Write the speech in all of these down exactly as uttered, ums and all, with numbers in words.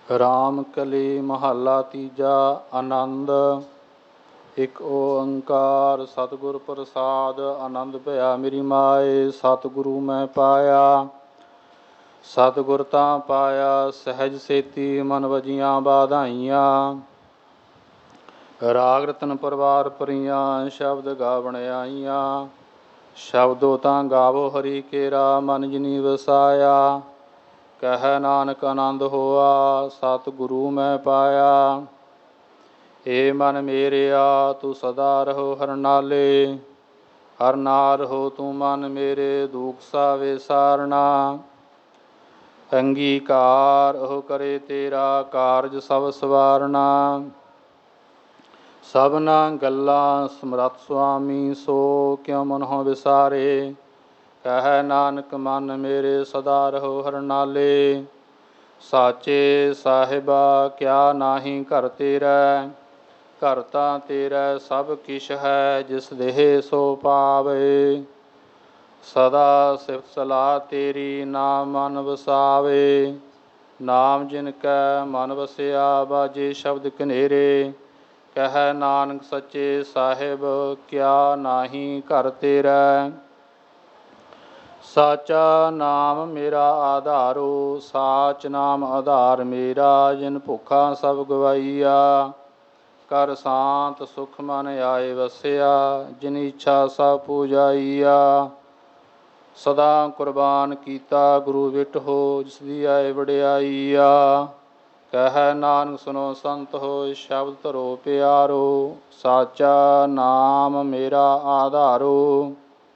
ਰਾਮ ਕਲੀ ਮਹੱਲਾ ਤੀਜਾ। ਆਨੰਦ। ਇੱਕ ਓੰਕਾਰ ਸਤਿਗੁਰ ਪ੍ਰਸਾਦ। ਆਨੰਦ ਭਇਆ ਮੇਰੀ ਮਾਏ, ਸਤਿਗੁਰੂ ਮੈਂ ਪਾਇਆ। ਸਤਿਗੁਰ ਤਾਂ ਪਾਇਆ ਸਹਿਜ ਸੇਤੀ, ਮਨ ਵਜੀਆਂ ਬਾਧਾਈਆਂ। ਰਾਗ ਰਤਨ ਪਰਵਾਰ ਭਰੀਆਂ, ਸ਼ਬਦ ਗਾਵਣ ਆਈਆਂ। ਸ਼ਬਦੋ ਤਾਂ ਗਾਵੋ ਹਰੀ ਕੇਰਾ, ਮਨ ਜਿਨੀ ਵਸਾਇਆ। ਕਹਿ ਨਾਨਕ ਆਨੰਦ ਹੋਆ, ਸਤਿਗੁਰੂ ਮੈਂ ਪਾਇਆ। ਏ ਮਨ ਮੇਰਿਆ ਤੂੰ ਸਦਾ ਰਹੋ ਹਰ ਨਾਲੇ, ਹਰ ਨਾਲ ਰਹੋ ਤੂੰ ਮਨ ਮੇਰੇ, ਦੁਖ ਸਾਵੇ ਸਾਰਣਾ। ਅੰਗੀਕਾਰ ਉਹ ਕਰੇ ਤੇਰਾ, ਕਾਰਜ ਸਭ ਸਵਾਰਨਾ। ਸਭਨਾ ਗੱਲਾਂ ਸਮਰੱਥ ਸੁਆਮੀ, ਸੋ ਕਿਉ ਮਨਹੁ ਵਿਸਾਰੇ। ਕਹਿ ਨਾਨਕ ਮਨ ਮੇਰੇ ਸਦਾ ਰਹੋ ਹਰ ਨਾਲੇ। ਸਾਚੇ ਸਾਹਿਬਾ ਕਿਆ ਨਾਹੀ ਘਰ ਤੇਰਾ, ਘਰ ਤਾਂ ਤੇਰਾ ਸਭ ਕਿਛ ਹੈ, ਜਿਸ ਦੇਹ ਸੋ ਪਾਵੇ। ਸਦਾ ਸਿਫਤ ਸਲਾਹ ਤੇਰੀ, ਨਾਮ ਮਨ ਵਸਾਵੇ। ਨਾਮ ਜਿਨ ਕੈ ਮਨ ਵਸਿਆ, ਬਾਜੇ ਸ਼ਬਦ ਕਨੇਰੇ। ਕਹਿ ਨਾਨਕ ਸੱਚੇ ਸਾਹਿਬ ਕਿਆ ਨਾਹੀ ਘਰ ਤੇਰਾ। ਸਾਚਾ ਨਾਮ ਮੇਰਾ ਆਧਾਰੋ, ਸਾਚ ਨਾਮ ਆਧਾਰ ਮੇਰਾ। ਜਿਨ ਭੁੱਖਾ ਸਭ ਗਵਾਈਆ, ਕਰ ਸ਼ਾਂਤ ਸੁਖ ਮਨ ਆਏ ਵਸਿਆ। ਜਿਨ ਇੱਛਾ ਸਭ ਪੂਜਾਈਆ, ਸਦਾ ਕੁਰਬਾਨ ਕੀਤਾ ਗੁਰੂ ਵਿਟਹੁ, ਜਿਸ ਦੀ ਆਏ ਵਡਿਆਈਆ। ਕਹਿ ਨਾਨਕ ਸੁਨੋ ਸੰਤ ਹੋਇ, ਸ਼ਬਦ ਧਰੋ ਪਿਆਰੋ। ਸਾਚਾ ਨਾਮ ਮੇਰਾ ਆਧਾਰੋ,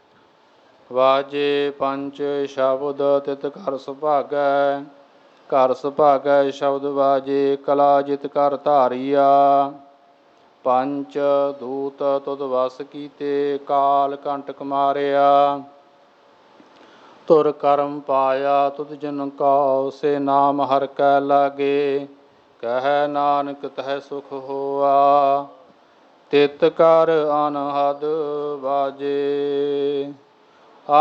ਵਾਜੇ ਪੰਚ ਸ਼ਬਦ ਤਿਤ ਘਰ ਸੁਭਾਗੈ। ਘਰ ਸੁਭਾਗੈ ਸ਼ਬਦ ਵਾਜੇ, ਕਲਾ ਜਿਤ ਘਰ ਧਾਰੀਆ। ਪੰਚ ਦੂਤ ਤੁਧ ਵਸ ਕੀਤੇ, ਕਾਲ ਕੰਟਕ ਮਾਰਿਆ। ਧੁਰ ਕਰਮ ਪਾਇਆ ਤੁਧ ਜਨ ਕਉ, ਸੇ ਨਾਮ ਹਰਿ ਕੈ ਲਾਗੇ। ਕਹਿ ਨਾਨਕ ਤਹਿ ਸੁਖ ਹੋਆ, ਤਿਤ ਘਰ ਅਨਹਦ ਬਾਜੇ।